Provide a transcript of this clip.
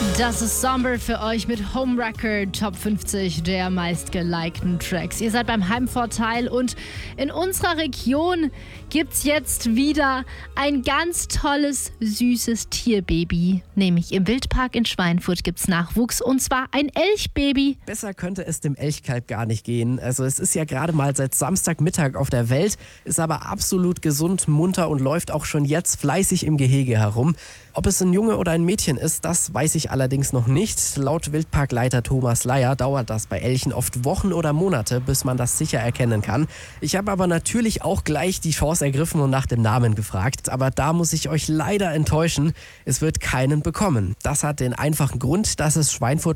Das ist Somber für euch mit Home Record Top 50 der meistgelikten Tracks. Ihr seid beim Heimvorteil und in unserer Region gibt's jetzt wieder ein ganz tolles, süßes Tierbaby. Nämlich im Wildpark in Schweinfurt gibt's Nachwuchs und zwar ein Elchbaby. Besser könnte es dem Elchkalb gar nicht gehen. Also es ist ja gerade mal seit Samstagmittag auf der Welt, ist aber absolut gesund, munter und läuft auch schon jetzt fleißig im Gehege herum. Ob es ein Junge oder ein Mädchen ist, das weiß ich allerdings noch nicht. Laut Wildparkleiter Thomas Leier dauert das bei Elchen oft Wochen oder Monate, bis man das sicher erkennen kann. Ich habe aber natürlich auch gleich die Chance ergriffen und nach dem Namen gefragt. Aber da muss ich euch leider enttäuschen, es wird keinen bekommen. Das hat den einfachen Grund, dass es Schweinfurt